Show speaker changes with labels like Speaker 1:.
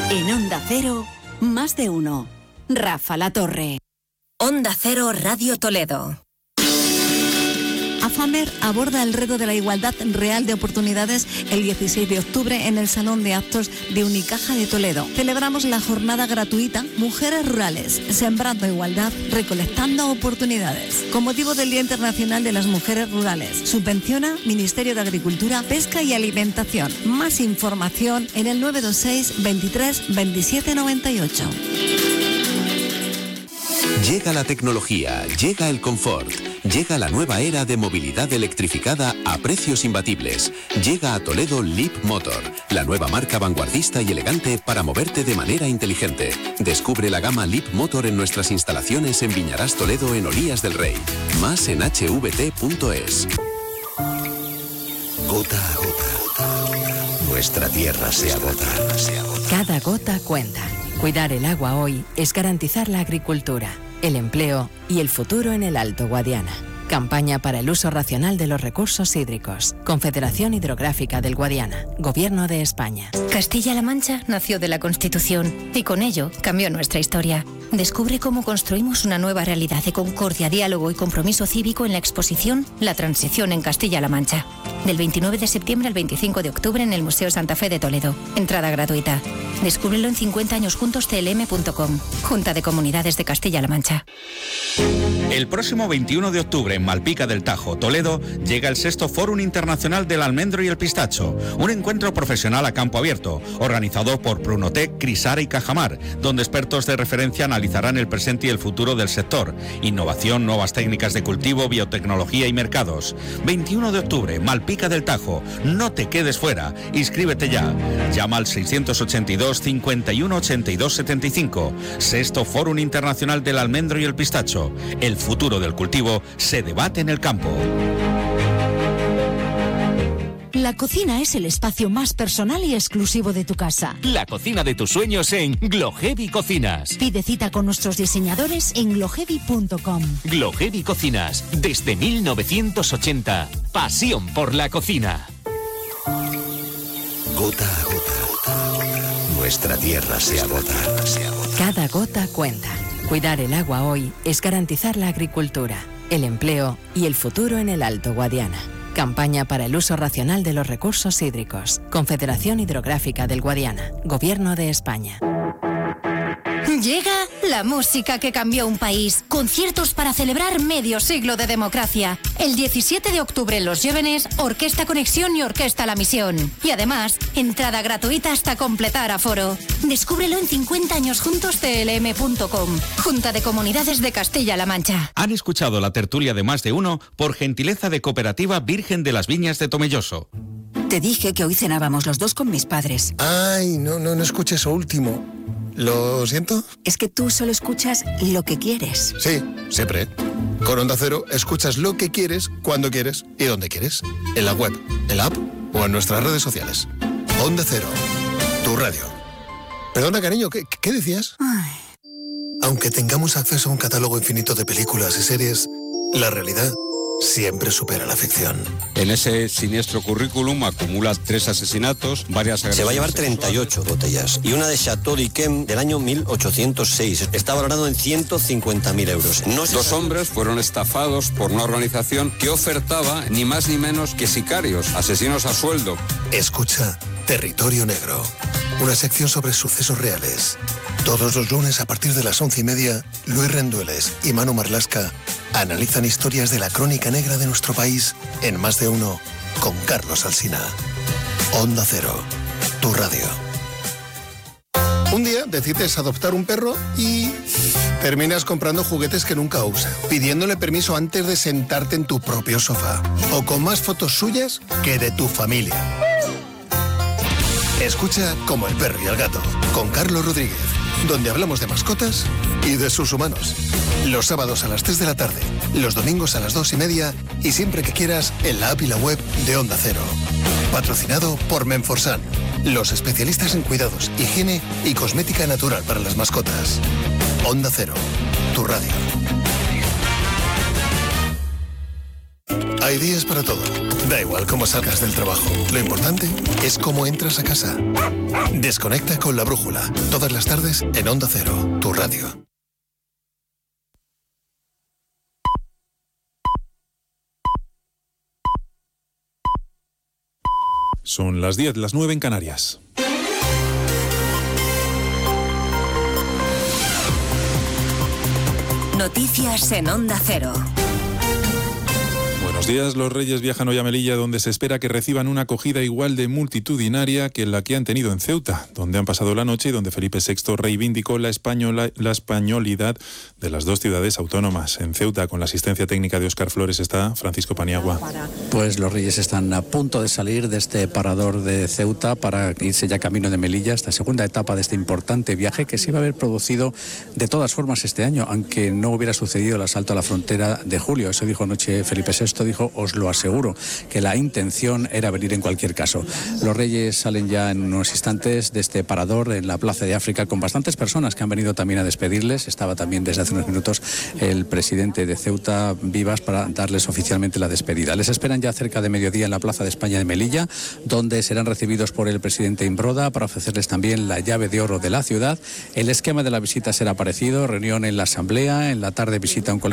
Speaker 1: En Onda Cero, más de uno. Rafa La Torre.
Speaker 2: Onda Cero Radio Toledo.
Speaker 3: AFAMER aborda el reto de la igualdad real de oportunidades el 16 de octubre en el Salón de Actos de Unicaja de Toledo. Celebramos la jornada gratuita Mujeres Rurales, sembrando igualdad, recolectando oportunidades. Con motivo del Día Internacional de las Mujeres Rurales, subvenciona Ministerio de Agricultura, Pesca y Alimentación. Más información en el 926 23 27 98.
Speaker 4: Llega la tecnología, llega el confort, llega la nueva era de movilidad electrificada a precios imbatibles. Llega a Toledo Leap Motor, la nueva marca vanguardista y elegante para moverte de manera inteligente. Descubre la gama Leap Motor en nuestras instalaciones en Viñarás Toledo en Olías del Rey. Más en hvt.es.
Speaker 5: Gota a gota, nuestra tierra se agota.
Speaker 6: Cada gota cuenta. Cuidar el agua hoy es garantizar la agricultura, el empleo y el futuro en el Alto Guadiana. Campaña para el uso racional de los recursos hídricos. Confederación Hidrográfica del Guadiana. Gobierno de España.
Speaker 2: Castilla-La Mancha nació de la Constitución y con ello cambió nuestra historia. Descubre cómo construimos una nueva realidad de concordia, diálogo y compromiso cívico en la exposición La Transición en Castilla-La Mancha. Del 29 de septiembre al 25 de octubre en el Museo Santa Fe de Toledo. Entrada gratuita. Descúbrelo en 50añosjuntostlm.com. Junta de Comunidades de Castilla-La Mancha.
Speaker 7: El próximo 21 de octubre en Malpica del Tajo, Toledo, llega el 6º Fórum Internacional del Almendro y el Pistacho, un encuentro profesional a campo abierto, organizado por Prunotec, Crisara y Cajamar, donde expertos de referencia analizarán el presente y el futuro del sector, innovación, nuevas técnicas de cultivo, biotecnología y mercados. 21 de octubre, Malpica del Tajo, no te quedes fuera, inscríbete ya. Llama al 682 51 82 75. 6º Fórum Internacional del Almendro y el Pistacho. El futuro del cultivo se debate en el campo.
Speaker 8: La cocina es el espacio más personal y exclusivo de tu casa.
Speaker 9: La cocina de tus sueños en Glohevi Cocinas.
Speaker 8: Pide cita con nuestros diseñadores en glohevi.com.
Speaker 9: Glohevi Cocinas, desde 1980. Pasión por la cocina.
Speaker 5: Gota a gota, nuestra tierra se agota.
Speaker 6: Cada gota cuenta. Cuidar el agua hoy es garantizar la agricultura, el empleo y el futuro en el Alto Guadiana. Campaña para el uso racional de los recursos hídricos. Confederación Hidrográfica del Guadiana. Gobierno de España.
Speaker 2: Llega la música que cambió un país. Conciertos para celebrar medio siglo de democracia. El 17 de octubre en Los Llévenes, Orquesta Conexión y Orquesta La Misión. Y además, entrada gratuita hasta completar aforo. Descúbrelo en 50añosjuntostlm.com. Junta de Comunidades de Castilla-La Mancha.
Speaker 7: Han escuchado la tertulia de Más de Uno por gentileza de Cooperativa Virgen de las Viñas de Tomelloso.
Speaker 10: Te dije que hoy cenábamos los dos con mis padres.
Speaker 11: Ay, no escuché eso último. ¿Lo siento?
Speaker 10: Es que tú solo escuchas lo que quieres.
Speaker 11: Sí, siempre. Con Onda Cero escuchas lo que quieres, cuando quieres y donde quieres. En la web, en la app o en nuestras redes sociales. Onda Cero, tu radio. Perdona, cariño, ¿qué decías?
Speaker 10: Ay.
Speaker 11: Aunque tengamos acceso a un catálogo infinito de películas y series, la realidad siempre supera la ficción.
Speaker 12: En ese siniestro currículum acumula 3 asesinatos, varias agresiones.
Speaker 13: Se va a llevar 38 botellas y una de Chateau d'Yquem del año 1806. Está valorado en 150.000 euros.
Speaker 12: Dos hombres fueron estafados por una organización que ofertaba ni más ni menos que sicarios, asesinos a sueldo.
Speaker 11: Escucha Territorio Negro, una sección sobre sucesos reales. Todos los lunes a partir de las 11:30, Luis Rendueles y Manu Marlasca analizan historias de la crónica negra de nuestro país en Más de Uno con Carlos Alsina. Onda Cero, tu radio. Un día decides adoptar un perro y terminas comprando juguetes que nunca usas, pidiéndole permiso antes de sentarte en tu propio sofá o con más fotos suyas que de tu familia. Escucha Como el perro y el gato con Carlos Rodríguez, donde hablamos de mascotas y de sus humanos. Los sábados a las 3 de la tarde, los domingos a las 2:30 y siempre que quieras en la app y la web de Onda Cero. Patrocinado por Menforsan, los especialistas en cuidados, higiene y cosmética natural para las mascotas. Onda Cero, tu radio. Hay días para todo. Da igual cómo salgas del trabajo. Lo importante es cómo entras a casa. Desconecta con La Brújula. Todas las tardes en Onda Cero, tu radio.
Speaker 14: Son las 10, las 9 en Canarias.
Speaker 15: Noticias en Onda Cero.
Speaker 14: Buenos días. Los Reyes viajan hoy a Melilla, donde se espera que reciban una acogida igual de multitudinaria que la que han tenido en Ceuta, donde han pasado la noche y donde Felipe VI reivindicó la españolidad de las dos ciudades autónomas. En Ceuta, con la asistencia técnica de Óscar Flores, está Francisco Paniagua.
Speaker 16: Pues los Reyes están a punto de salir de este parador de Ceuta para irse ya camino de Melilla, esta segunda etapa de este importante viaje que se iba a haber producido de todas formas este año, aunque no hubiera sucedido el asalto a la frontera de julio. Eso dijo anoche Felipe VI, dijo: os lo aseguro, que la intención era venir en cualquier caso. Los Reyes salen ya en unos instantes de este parador en la Plaza de África, con bastantes personas que han venido también a despedirles. Estaba también desde hace unos minutos el presidente de Ceuta, Vivas, para darles oficialmente la despedida. Les esperan ya cerca de mediodía en la Plaza de España de Melilla, donde serán recibidos por el presidente Imbroda para ofrecerles también la llave de oro de la ciudad. El esquema de la visita será parecido: reunión en la Asamblea, en la tarde visita a un colegio